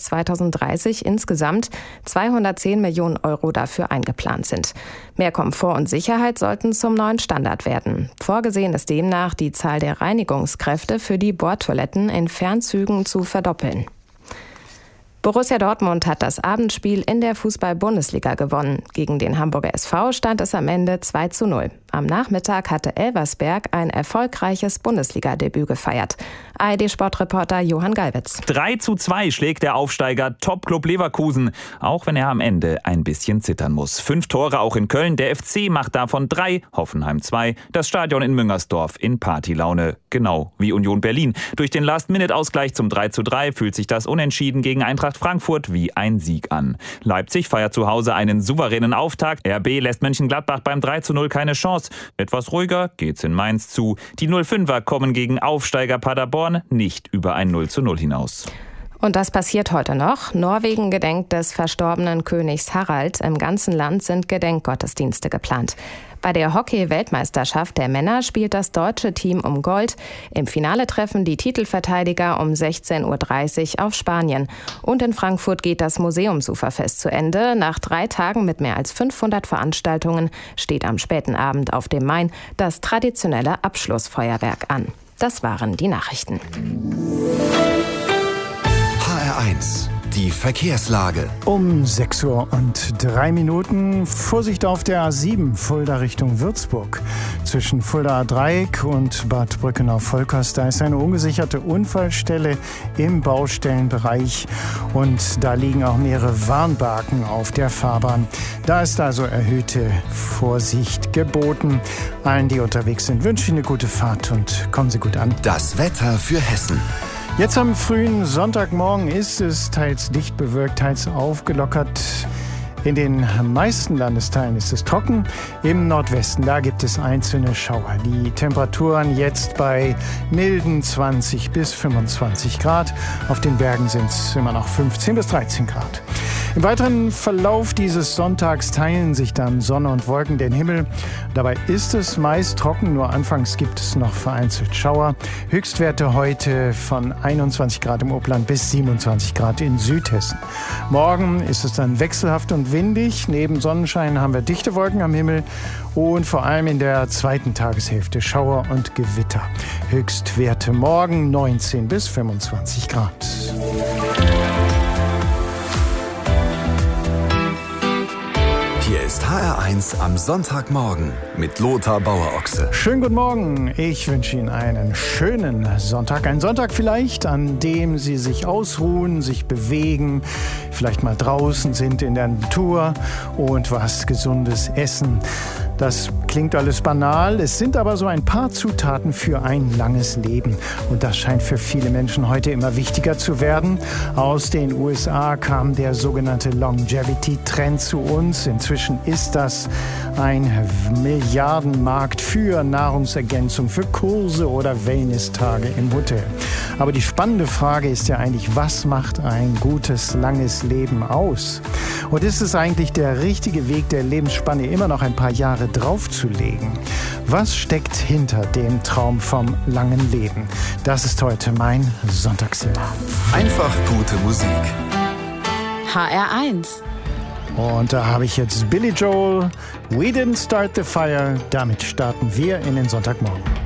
2030 insgesamt 210 Millionen Euro dafür eingeplant sind. Mehr Komfort und Sicherheit sollten zum neuen Standard werden. Vorgesehen ist demnach, die Zahl der Reinigungskräfte für die Bordtoiletten in Fernzügen zu verdoppeln. Borussia Dortmund hat das Abendspiel in der Fußball-Bundesliga gewonnen. Gegen den Hamburger SV stand es am Ende 2:0. Am Nachmittag hatte Elversberg ein erfolgreiches Bundesliga-Debüt gefeiert. ARD-Sportreporter Johann Gallwitz. 3:2 schlägt der Aufsteiger Top-Club Leverkusen, auch wenn er am Ende ein bisschen zittern muss. 5 Tore auch in Köln, der FC macht davon 3, Hoffenheim 2, das Stadion in Müngersdorf in Partylaune, genau wie Union Berlin. Durch den Last-Minute-Ausgleich zum 3:3 fühlt sich das Unentschieden gegen Eintracht Frankfurt wie ein Sieg an. Leipzig feiert zu Hause einen souveränen Auftakt. RB lässt Mönchengladbach beim 3:0 keine Chance. Etwas ruhiger geht's in Mainz zu. Die 05er kommen gegen Aufsteiger Paderborn nicht über ein 0:0 hinaus. Und das passiert heute noch. Norwegen gedenkt des verstorbenen Königs Harald. Im ganzen Land sind Gedenkgottesdienste geplant. Bei der Hockey-Weltmeisterschaft der Männer spielt das deutsche Team um Gold. Im Finale treffen die Titelverteidiger um 16:30 Uhr auf Spanien. Und in Frankfurt geht das Museumsuferfest zu Ende. Nach 3 Tagen mit mehr als 500 Veranstaltungen steht am späten Abend auf dem Main das traditionelle Abschlussfeuerwerk an. Das waren die Nachrichten. HR1, die Verkehrslage. Um 6:03 Uhr. Vorsicht auf der A7, Fulda Richtung Würzburg. Zwischen Fulda Dreieck und Bad Brückenau-Volkers, da ist eine ungesicherte Unfallstelle im Baustellenbereich. Und da liegen auch mehrere Warnbalken auf der Fahrbahn. Da ist also erhöhte Vorsicht geboten. Allen, die unterwegs sind, wünsche ich eine gute Fahrt und kommen Sie gut an. Das Wetter für Hessen. Jetzt am frühen Sonntagmorgen ist es teils dicht bewölkt, teils aufgelockert. In den meisten Landesteilen ist es trocken. Im Nordwesten, da gibt es einzelne Schauer. Die Temperaturen jetzt bei milden 20 bis 25 Grad. Auf den Bergen sind es immer noch 15 bis 13 Grad. Im weiteren Verlauf dieses Sonntags teilen sich dann Sonne und Wolken den Himmel. Dabei ist es meist trocken, nur anfangs gibt es noch vereinzelt Schauer. Höchstwerte heute von 21 Grad im Upland bis 27 Grad in Südhessen. Morgen ist es dann wechselhaft und windig. Neben Sonnenschein haben wir dichte Wolken am Himmel und vor allem in der zweiten Tageshälfte Schauer und Gewitter. Höchstwerte morgen 19 bis 25 Grad. Hier ist HR1 am Sonntagmorgen mit Lothar Bauer-Ochse. Schönen guten Morgen. Ich wünsche Ihnen einen schönen Sonntag. Einen Sonntag vielleicht, an dem Sie sich ausruhen, sich bewegen, vielleicht mal draußen sind in der Natur und was Gesundes essen. Das klingt alles banal, es sind aber so ein paar Zutaten für ein langes Leben. Und das scheint für viele Menschen heute immer wichtiger zu werden. Aus den USA kam der sogenannte Longevity-Trend zu uns. Inzwischen ist das ein Milliardenmarkt für Nahrungsergänzung, für Kurse oder Wellnesstage im Hotel. Aber die spannende Frage ist ja eigentlich, was macht ein gutes, langes Leben aus? Und ist es eigentlich der richtige Weg der Lebensspanne, immer noch ein paar Jahre draufzulegen? Was steckt hinter dem Traum vom langen Leben? Das ist heute mein Sonntagsthema. Einfach gute Musik. HR1. Und da habe ich jetzt Billy Joel, We Didn't Start the Fire. Damit starten wir in den Sonntagmorgen.